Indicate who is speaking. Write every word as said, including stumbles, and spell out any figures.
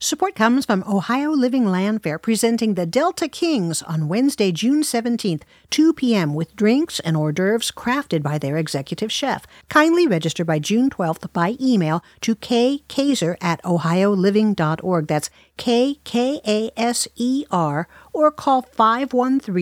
Speaker 1: Support comes from Ohio Living Land Fair, presenting the Delta Kings on Wednesday, June seventeenth, two p.m. with drinks and hors d'oeuvres crafted by their executive chef. Kindly register by June twelfth by email to kkaser at ohio living dot org. That's K K A S E R, or call five one three